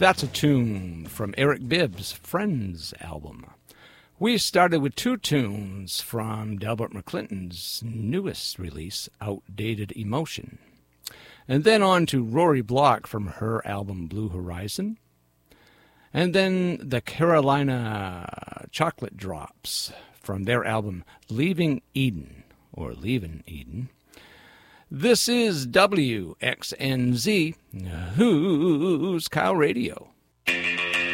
That's a tune from Eric Bibb's Friends album. We started with two tunes from Delbert McClinton's newest release, Outdated Emotion. And then on to Rory Block from her album Blue Horizon. And then the Carolina Chocolate Drops from their album Leaving Eden, or Leavin' Eden. This is WXNZ, Who's Cow Radio.